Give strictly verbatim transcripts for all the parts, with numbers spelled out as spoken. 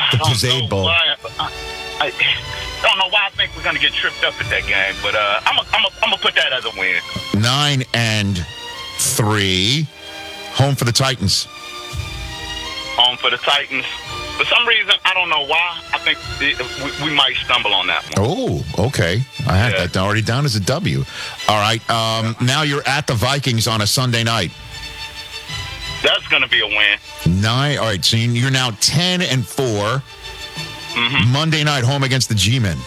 The don't Pizzade know Bowl. why- I, I, I don't know why I think we're going to get tripped up at that game, but uh, I'm going I'm I'm to put that as a win. Nine and three. Home for the Titans. Home for the Titans. For some reason, I don't know why. I think it, we, we might stumble on that one. Oh, okay. I had Yeah. that already down as a W. All right. Um, now you're at the Vikings on a Sunday night. That's going to be a win. Nine. All right. So you're now ten and four. Mm-hmm. Monday night home against the G-Men.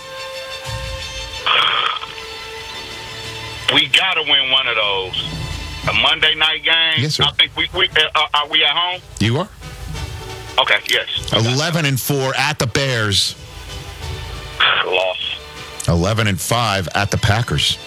We got to win one of those. A Monday night game. Yes, sir. I think we, we uh, are we at home? You are? Okay, yes. eleven and four at the Bears. Loss. eleven and five at the Packers.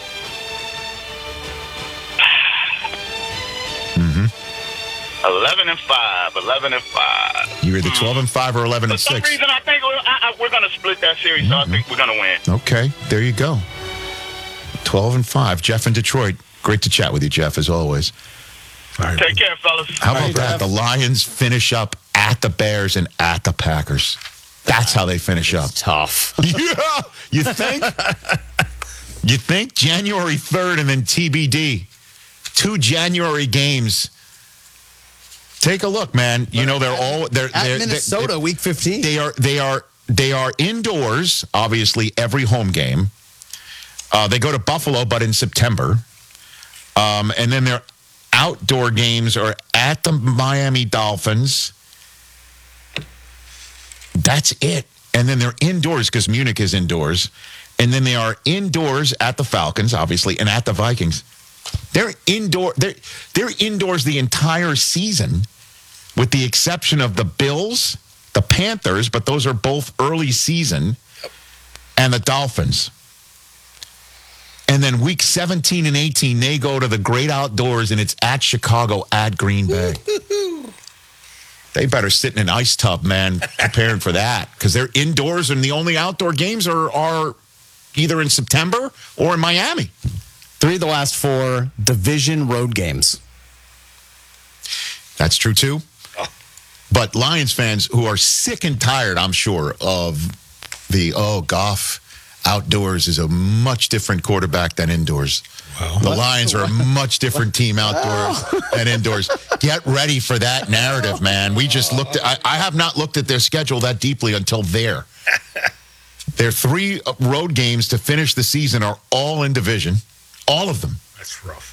Mm-hmm. eleven and five. eleven and five. You're either twelve and five or eleven For and some six. reason, I think we're, I, I, we're going to split that series, so I think we're going to win. Okay, there you go. twelve and five. Jeff in Detroit. Great to chat with you, Jeff, as always. All right. Take care, fellas. How about Right, that? Jeff. The Lions finish up at the Bears and at the Packers. That's how they finish up. Tough. Yeah, you think? You think January third and then T B D. Two January games. Take a look, man. You know they're all they're At they're, Minnesota, they're, week fifteen. They are they are they are indoors. Obviously, every home game. Uh, they go to Buffalo, but in September, um, and then their outdoor games are at the Miami Dolphins. That's it. And then they're indoors because Munich is indoors. And then they are indoors at the Falcons, obviously, and at the Vikings. They're indoor. They're they're indoors the entire season, with the exception of the Bills, the Panthers, but those are both early season, and the Dolphins. And then week seventeen and eighteen, they go to the great outdoors, and it's at Chicago, at Green Bay. They better sit in an ice tub, man, preparing for that, because they're indoors, and the only outdoor games are are either in September or in Miami. Three of the last four division road games. That's true, too. But Lions fans who are sick and tired, I'm sure, of the, oh, Goff outdoors is a much different quarterback than indoors. Wow. The Lions are a much different team outdoors than indoors. Get ready for that narrative, man. We just looked at, I, I have not looked at their schedule that deeply until there. Their three road games to finish the season are all in division. All of them. That's rough.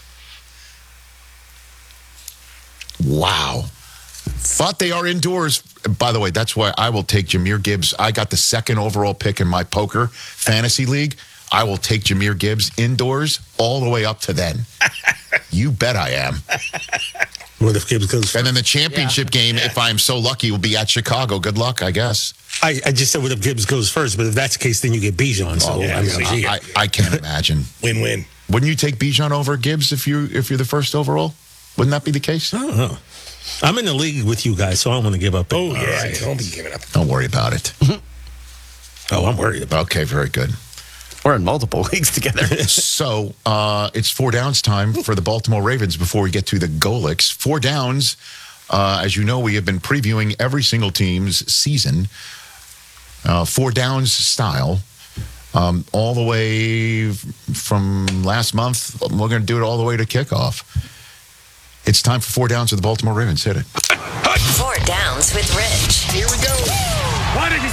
Wow. But they are indoors. By the way, that's why I will take Jahmyr Gibbs. I got the second overall pick in my poker fantasy league. I will take Jahmyr Gibbs indoors all the way up to then. You bet I am. What if Gibbs goes? And then the championship game, if I'm so lucky, will be at Chicago. Good luck, I guess. I, I just said what if Gibbs goes first, but if that's the case, then you get Bijan. So Oh, I mean, gee, I, I can't imagine. Win-win. Wouldn't you take Bijan over Gibbs if you if you're the first overall? Wouldn't that be the case? I don't know. I'm in the league with you guys, so I don't want to give up. Oh, All yeah. right. Don't be giving up. Don't worry about it. Oh, I'm worried about. Okay, very good. We're in multiple leagues together. So uh, it's four downs time for the Baltimore Ravens before we get to the Golics. Four downs. Uh, as you know, we have been previewing every single team's season, uh, four downs style, um, all the way from last month. We're going to do it all the way to kickoff. It's time for four downs with the Baltimore Ravens. Hit it. Four Downs with Rich. Here we go. Why did you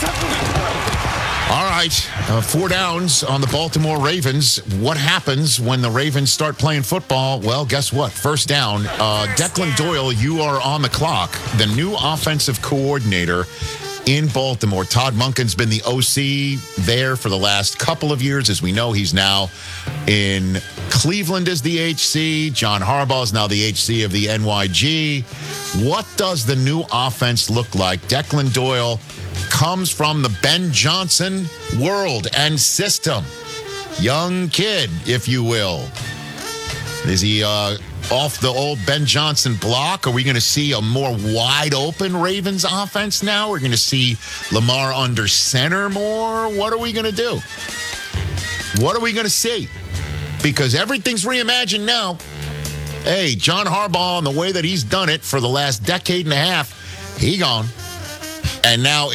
All right, uh, four downs on the Baltimore Ravens. What happens when the Ravens start playing football? Well, guess what? First down. Uh, Declan Doyle, you are on the clock. The new offensive coordinator in Baltimore. Todd Monken's been the O C there for the last couple of years. As we know, he's now in Cleveland as the H C. John Harbaugh is now the H C of the N Y G. What does the new offense look like? Declan Doyle comes from the Ben Johnson world and system. Young kid, if you will. Is he uh, off the old Ben Johnson block? Are we going to see a more wide open Ravens offense now? We're going to see Lamar under center more? What are we going to do? What are we going to see? Because everything's reimagined now. Hey, John Harbaugh, and the way that he's done it for the last decade and a half, he gone. And now